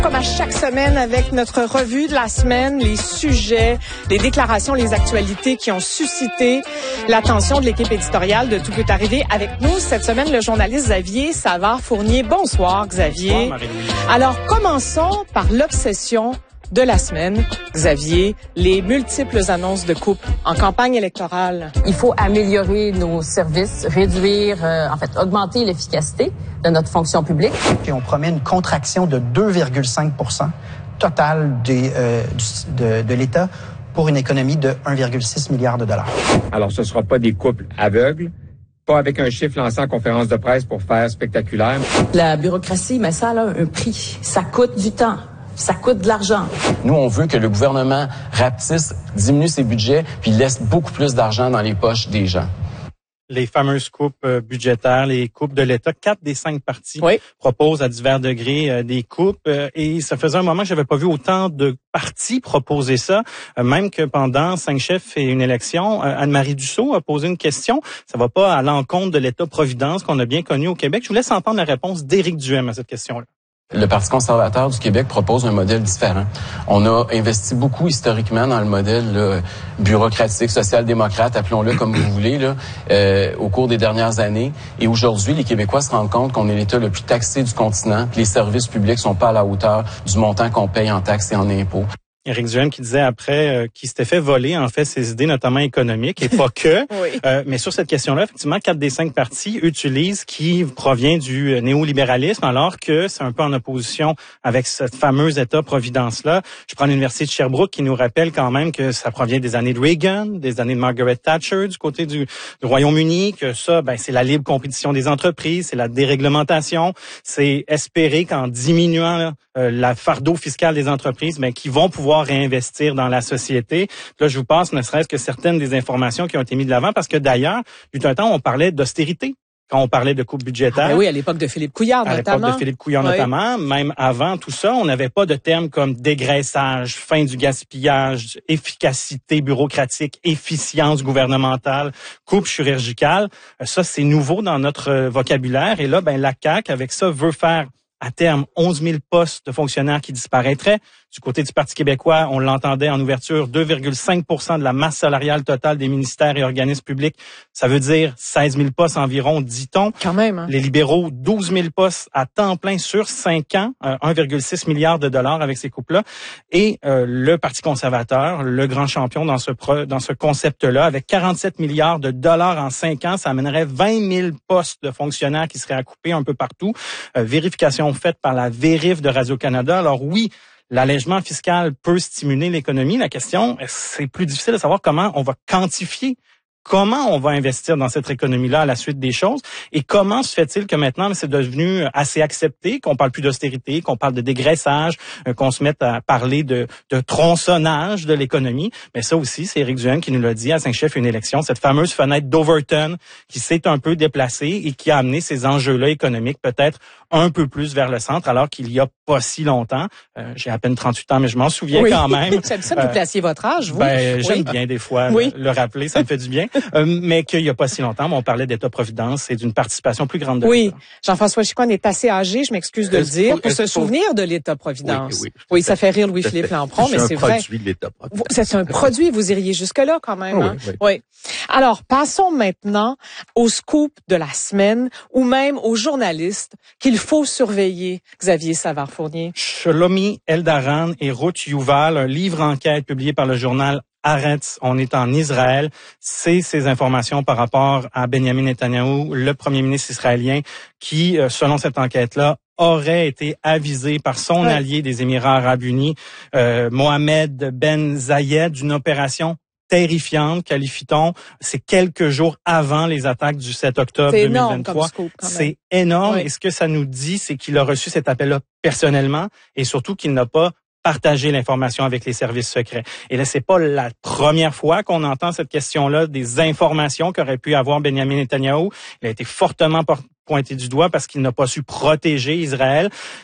Comme à chaque semaine avec notre revue de la semaine, les sujets, les déclarations, les actualités qui ont suscité l'attention de l'équipe éditoriale de Tout peut arriver. Avec nous cette semaine, le journaliste Xavier Savard-Fournier. Bonsoir Xavier. Bonsoir Marie-Louise. Alors commençons par l'obsession de la semaine. Xavier, les multiples annonces de coupe en campagne électorale. Il faut améliorer nos services, réduire, augmenter l'efficacité de notre fonction publique. Puis on promet une contraction de 2,5% totale de l'État pour une économie de 1,6 milliard de dollars. Alors, ce ne sera pas des coupes aveugles, pas avec un chiffre lancé en conférence de presse pour faire spectaculaire. La bureaucratie, mais ça a un prix. Ça coûte du temps. Ça coûte de l'argent. Nous, on veut que le gouvernement rapetisse, diminue ses budgets, puis laisse beaucoup plus d'argent dans les poches des gens. Les fameuses coupes budgétaires, les coupes de l'État, 4 des 5 partis proposent à divers degrés des coupes. Et ça faisait un moment que j'avais pas vu autant de partis proposer ça. Même que pendant 5 chefs et une élection, Anne-Marie Dussault a posé une question. Ça va pas à l'encontre de l'État-providence qu'on a bien connu au Québec. Je vous laisse entendre la réponse d'Éric Duhem à cette question-là. Le Parti conservateur du Québec propose un modèle différent. On a investi beaucoup historiquement dans le modèle bureaucratique, social-démocrate, appelons-le comme vous voulez, au cours des dernières années. Et aujourd'hui, les Québécois se rendent compte qu'on est l'État le plus taxé du continent, que les services publics sont pas à la hauteur du montant qu'on paye en taxes et en impôts. Éric Duhem qui disait après qu'il s'était fait voler en fait ses idées notamment économiques et pas que. Mais sur cette question-là, effectivement, 4 des 5 partis utilisent qui provient du néolibéralisme alors que c'est un peu en opposition avec cette fameuse État-providence-là. Je prends l'Université de Sherbrooke qui nous rappelle quand même que ça provient des années de Reagan, des années de Margaret Thatcher du côté du Royaume-Uni, que ça, c'est la libre compétition des entreprises, c'est la déréglementation, c'est espérer qu'en diminuant la fardeau fiscal des entreprises, qui vont pouvoir réinvestir dans la société. Là, je vous passe ne serait-ce que certaines des informations qui ont été mises de l'avant parce que d'ailleurs, il y a un temps, on parlait d'austérité quand on parlait de coupe budgétaire. Oui, à l'époque de Philippe Couillard notamment. À l'époque de Philippe Couillard notamment, même avant tout ça, on n'avait pas de termes comme dégraissage, fin du gaspillage, efficacité bureaucratique, efficience gouvernementale, coupe chirurgicale. Ça, c'est nouveau dans notre vocabulaire. Et là, la CAQ, avec ça, veut faire à terme 11 000 postes de fonctionnaires qui disparaîtraient. Du côté du Parti québécois, on l'entendait en ouverture, 2,5% de la masse salariale totale des ministères et organismes publics. Ça veut dire 16 000 postes environ, dit-on. Quand même. Hein? Les libéraux, 12 000 postes à temps plein sur 5 ans, 1,6 milliard de dollars avec ces coupes-là. Et le Parti conservateur, le grand champion dans ce concept-là, avec 47 milliards de dollars en 5 ans, ça amènerait 20 000 postes de fonctionnaires qui seraient à couper un peu partout. Vérification faite par la Vérif de Radio-Canada. Alors oui, l'allègement fiscal peut stimuler l'économie. La question, c'est plus difficile de savoir comment on va quantifier, comment on va investir dans cette économie-là à la suite des choses et comment se fait-il que maintenant c'est devenu assez accepté qu'on parle plus d'austérité, qu'on parle de dégraissage, qu'on se mette à parler de tronçonnage de l'économie. Mais ça aussi, c'est Éric Duhem qui nous l'a dit à 5 chefs une élection, cette fameuse fenêtre d'Overton qui s'est un peu déplacée et qui a amené ces enjeux-là économiques peut-être un peu plus vers le centre alors qu'il y a pas si longtemps. J'ai à peine 38 ans, mais je m'en souviens quand même. J'aime ça que vous placiez votre âge, vous. J'aime bien des fois le rappeler, ça me fait du bien. Mais qu'il y a pas si longtemps, on parlait d'État-providence et d'une participation plus grande de l'État. Jean-François Chicoine est assez âgé, je m'excuse de le dire, pour se souvenir de l'État-providence. Oui, ça fait rire Louis-Philippe Lampron, mais c'est vrai. C'est un produit de l'État-providence. C'est un produit, vous iriez jusque-là quand même. Oui. Alors, passons maintenant au scoop de la semaine ou même aux journalistes qu'il faut surveiller, Xavier Savard-Fournier. Shlomi Eldaran et Ruth Yuval, un livre enquête publié par le journal Haaretz, on est en Israël. C'est ces informations par rapport à Benjamin Netanyahou, le premier ministre israélien, qui, selon cette enquête-là, aurait été avisé par son allié des Émirats arabes unis, Mohamed Ben Zayed, d'une opération terrifiante, qualifie-t-on. C'est quelques jours avant les attaques du 7 octobre 2023. C'est énorme. Et ce que ça nous dit, c'est qu'il a reçu cet appel-là personnellement et surtout qu'il n'a pas partager l'information avec les services secrets. Et là, c'est pas la première fois qu'on entend cette question-là des informations qu'aurait pu avoir Benjamin Netanyahou. Il a été fortement pointé du doigt parce qu'il n'a pas su protéger Israël.